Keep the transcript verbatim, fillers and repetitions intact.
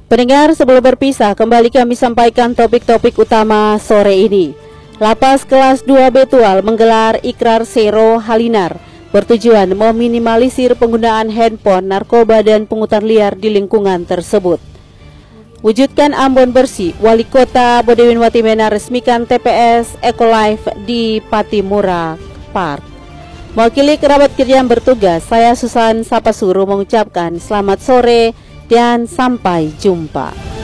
Pendengar, sebelum berpisah, kembali kami sampaikan topik-topik utama sore ini. Lapas kelas dua Betual menggelar Ikrar Sero Halinar bertujuan meminimalisir penggunaan handphone, narkoba, dan pungutan liar di lingkungan tersebut. Wujudkan Ambon bersih, Wali Kota Bodewen Watimena resmikan T P S Ecolife di Patimura Park. Mewakili kerabat kerja yang bertugas, saya Susan Sapasuru mengucapkan selamat sore dan sampai jumpa.